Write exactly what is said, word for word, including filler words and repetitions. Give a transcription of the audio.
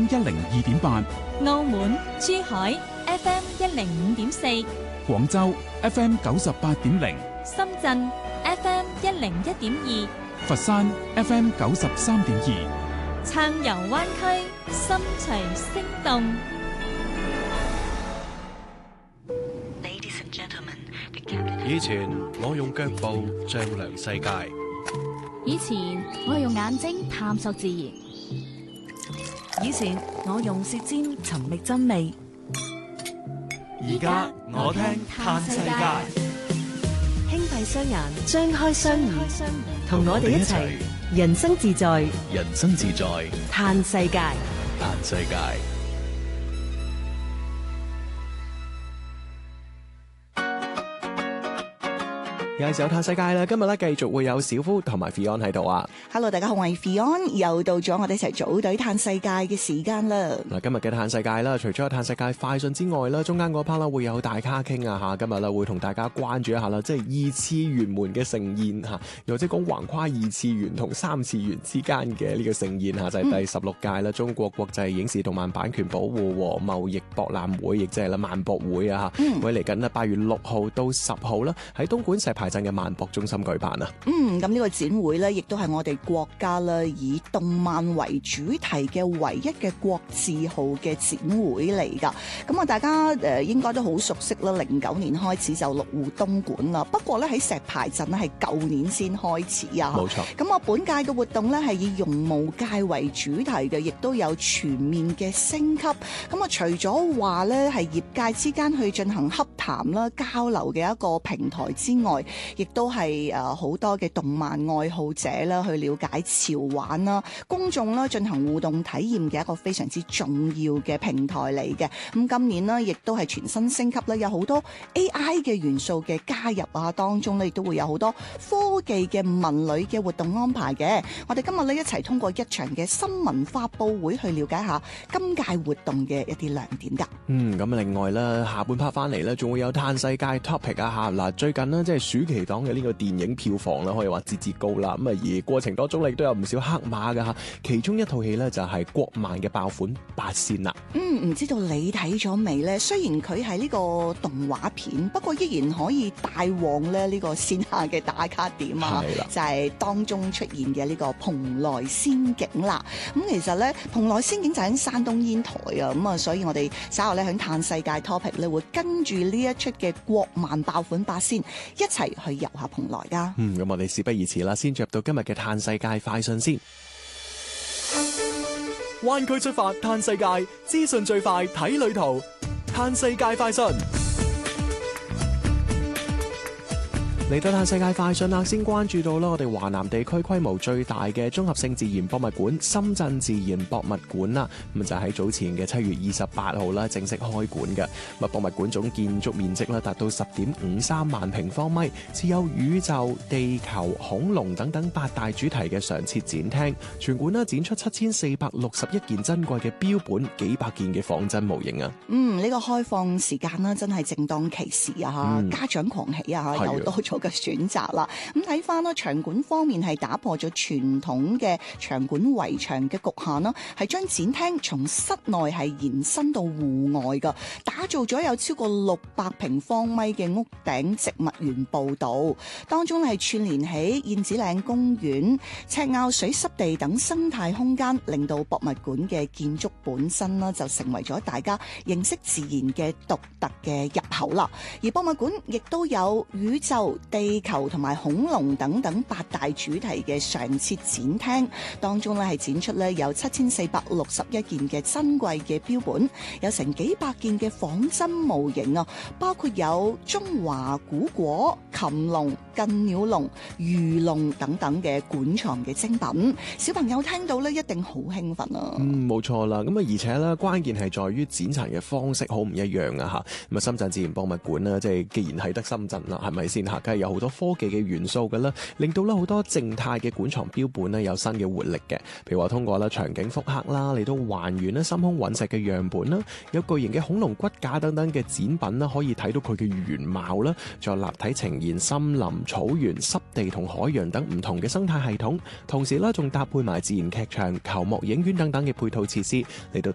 M 一零二點八， 澳門、珠海 F M 一零五點四， 廣州 F M 九十八點零， 深圳 F M 一零一點二， 佛山 F M 九十三點二。 暢遊灣區，心隨聲動。 以前我用腳步丈量世界， 以前我用眼睛探索自然， 以前我用舌尖尋覓真理， 而家我聽嘆世界。 輕閉雙眼，張開雙耳，同我哋一齊人生自在， 人生自在嘆世界， 嘆世界。 有時候嘆世界啦，今日咧繼續會有小夫同埋 Fion 喺度啊。 Hello， 大家好，我係 Fion，又到咗我哋一齊組隊嘆世界嘅時間啦。 嗱，今日嘅嘆世界啦，除咗有嘆世界快訊之外啦，中間嗰 part 啦會有大咖傾啊吓。今日咧會同大家關注一下啦，即係二次元門嘅盛宴吓，又或者講橫跨二次元同三次元之間嘅呢個盛宴吓，就係、是、第十六屆啦，中國國際影視動漫版權保護和貿易博覽會，亦即係啦萬博會啊吓，會嚟緊啦八月六號到十號啦，喺東莞石牌鎮嘅萬博中心舉辦啊。 嗯，咁呢個展會咧，亦都係我哋國家啦以動漫為主題嘅唯一嘅國字號嘅展會嚟噶。咁啊，大家誒應該都好熟悉啦。零九年開始就落戶東莞啦，不過咧喺石牌鎮咧係舊年先開始啊。 冇錯。 咁啊，本屆嘅活動咧係以絨毛界為主題嘅，亦都有全面嘅升級。咁啊，除咗話咧係業界之間去進行洽談啦、交流嘅一個平台之外，亦都係誒好多嘅動漫愛好者啦，去了解潮玩啦，公眾啦進行互動體驗嘅一個非常之重要嘅平台嚟嘅。咁今年呢，亦都係全新升級啦，有好多 A I 嘅元素嘅加入啊，當中呢亦都會有好多科技嘅文旅嘅活動安排嘅。我哋今日呢，一齊通過一場嘅新聞發佈會去了解下今屆活動嘅一啲亮點㗎。 嗯，咁另外咧，下半 part 翻嚟咧，仲會有嘆世界 topic 啊嚇。嗱，最近呢，即係暑期檔嘅呢個電影票房啦，可以話節節高啦。咁啊，而過程當中亦都有唔少黑馬㗎嚇。其中一套戲咧就係國漫嘅爆款八仙啦。 嗯，唔知道你睇咗未咧？雖然佢係呢個動畫片，不過依然可以帶旺咧呢個線下嘅打卡點啊。就係、是、當中出現嘅呢個蓬萊仙境啦。咁其實咧，蓬萊仙境就喺山東煙台啊。咁啊，所以我哋稍後咧喺嘆世界 topic 咧會跟住呢一出嘅國漫爆款八仙一齊去遊下蓬萊噶。 嗯，咁我哋事不宜遲啦，先進入到今日嘅嘆世界快訊先。 灣區出發嘆世界，資訊最快睇旅途，嘆世界快訊。 嚟到嘆世界快訊啦，先關注到啦，我哋華南地區規模最大嘅綜合性自然博物館——深圳自然博物館啦，咁就喺早前嘅七月二十八號啦，正式開館嘅。咁博物館總建築面積啦達到十點五三萬平方米，設有宇宙、地球、恐龍等等八大主題嘅常設展廳。全館啦展出七千四百六十一件珍貴嘅標本，幾百件嘅仿真模型啊。 嗯，呢、這個開放時間啦，真係正當其時啊！嗯、家長狂喜啊！又多咗嘅選擇啦，咁睇翻啦，場館方面係打破咗傳統嘅場館圍牆嘅局限啦，係將展廳從室內係延伸到戶外噶，打造咗有超過六百平方米嘅屋頂植物園步道，當中係串聯起燕子嶺公園、赤鱲水濕地等生態空間，令到博物館嘅建築本身啦就成為咗大家認識自然嘅獨特嘅入口啦。而博物館亦都有宇宙、地球同埋恐龍等等八大主題嘅常設展廳，當中咧係展出咧有七千四百六十一件嘅珍貴嘅標本，有成幾百件嘅仿真模型啊，包括有中華古果、禽龍、近鳥龍、魚龍等等嘅館藏嘅精品。小朋友聽到咧一定好興奮啊！ 嗯，冇錯啦。咁啊，而且咧關鍵係在於展陳嘅方式好唔一樣啊！吓，咁啊，深圳自然博物館啦，即係既然係得深圳啦，係咪先吓？梗係有好多科技嘅元素㗎啦，令到咧好多靜態嘅館藏標本咧有新嘅活力嘅。譬如話通過咧場景複刻啦，嚟到還原咧深空隕石嘅樣本啦，有巨型嘅恐龍骨架等等嘅展品啦，可以睇到佢嘅原貌啦，再立體呈現森林、草原、濕地同海洋等唔同嘅生態系統，同時咧仲搭配埋自然劇場、球幕影院等等嘅配套設施嚟到